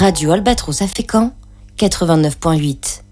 Radio Albatros Fécamp, 89.8.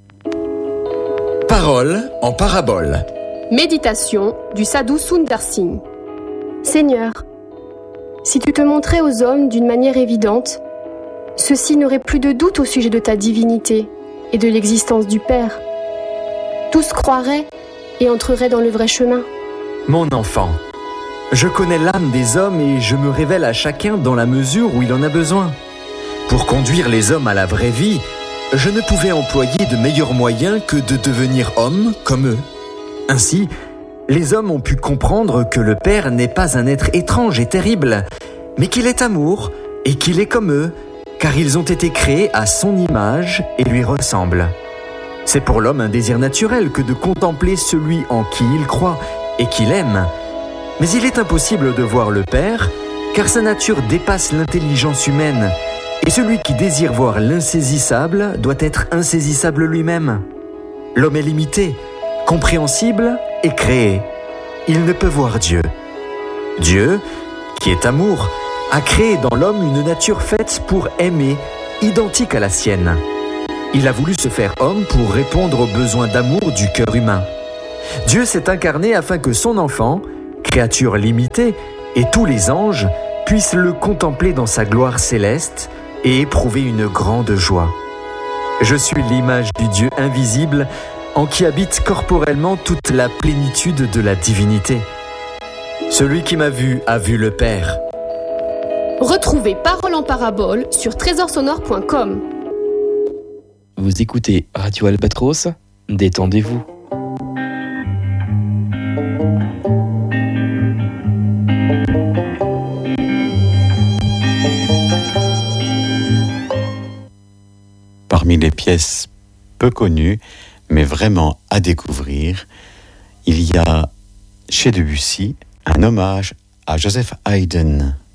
Parole en parabole. Méditation du Sadhu Sundar Singh. Seigneur, si tu te montrais aux hommes d'une manière évidente, ceux-ci n'auraient plus de doute au sujet de ta divinité et de l'existence du Père. Tous croiraient et entreraient dans le vrai chemin. Mon enfant, je connais l'âme des hommes et je me révèle à chacun dans la mesure où il en a besoin. Pour conduire les hommes à la vraie vie, je ne pouvais employer de meilleurs moyens que de devenir homme comme eux. Ainsi, les hommes ont pu comprendre que le Père n'est pas un être étrange et terrible, mais qu'il est amour et qu'il est comme eux, car ils ont été créés à son image et lui ressemblent. C'est pour l'homme un désir naturel que de contempler celui en qui il croit et qu'il aime. Mais il est impossible de voir le Père, car sa nature dépasse l'intelligence humaine, et celui qui désire voir l'insaisissable doit être insaisissable lui-même. L'homme est limité, compréhensible et créé. Il ne peut voir Dieu. Dieu, qui est amour, a créé dans l'homme une nature faite pour aimer, identique à la sienne. Il a voulu se faire homme pour répondre aux besoins d'amour du cœur humain. Dieu s'est incarné afin que son enfant, créature limitée, et tous les anges puissent le contempler dans sa gloire céleste et éprouver une grande joie. Je suis l'image du Dieu invisible en qui habite corporellement toute la plénitude de la divinité. Celui qui m'a vu a vu le Père. Retrouvez Parole en parabole sur trésorsonore.com. Vous écoutez Radio Albatros, détendez-vous. Parmi les pièces peu connues, mais vraiment à découvrir, il y a chez Debussy un hommage à Joseph Haydn.